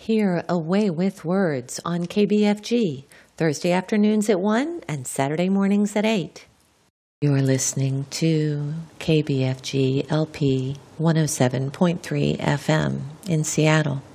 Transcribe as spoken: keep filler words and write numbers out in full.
Hear A Way with Words on K B F G, Thursday afternoons at one and Saturday mornings at eight. You're listening to K B F G L P one oh seven point three F M in Seattle.